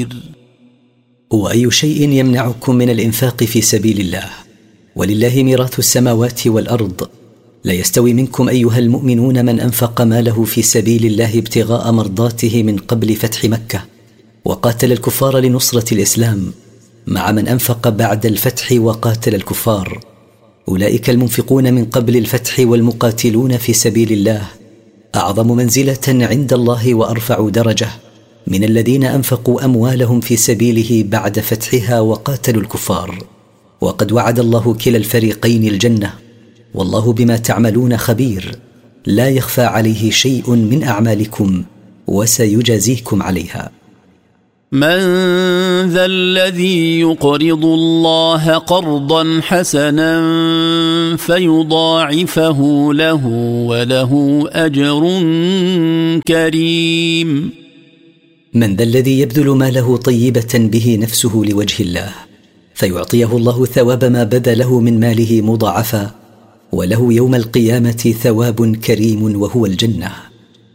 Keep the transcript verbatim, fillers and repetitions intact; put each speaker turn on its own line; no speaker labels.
وأي شيء يمنعكم من الإنفاق في سبيل الله؟ ولله ميراث السماوات والأرض. لا يستوي منكم أيها المؤمنون من أنفق ماله في سبيل الله ابتغاء مرضاته من قبل فتح مكة وقاتل الكفار لنصرة الإسلام، مع من أنفق بعد الفتح وقاتل الكفار. أولئك المنفقون من قبل الفتح والمقاتلون في سبيل الله أعظم منزلة عند الله وأرفع درجة من الذين أنفقوا أموالهم في سبيله بعد فتحها وقاتلوا الكفار. وقد وعد الله كلا الفريقين الجنة، والله بما تعملون خبير، لا يخفى عليه شيء من أعمالكم وسيجازيكم عليها.
من ذا الذي يقرض الله قرضا حسنا فيضاعفه له وله أجر كريم؟
من ذا الذي يبذل ماله طيبة به نفسه لوجه الله فيعطيه الله ثواب ما بذله من ماله مضاعفا، وله يوم القيامة ثواب كريم وهو الجنة.